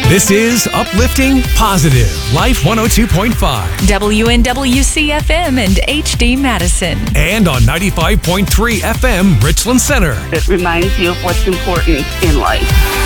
This is Uplifting Positive Life 102.5 WNWC FM and HD Madison. and on 95.3 FM Richland Center. It reminds you of what's important in life.